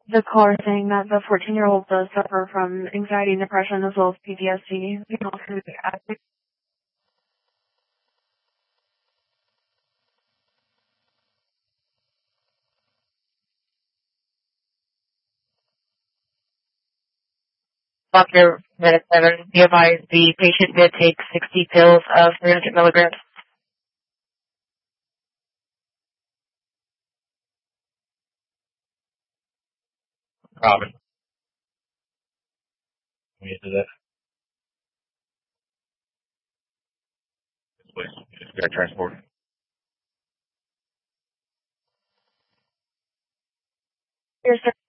the caller saying that the 14-year-old does suffer from anxiety and depression as well as PTSD. You can also be active. Dr. Minute 7, be advised the patient did take 60 pills of 300 milligrams. Robin. Can you do that? Please. Just got transport. Here's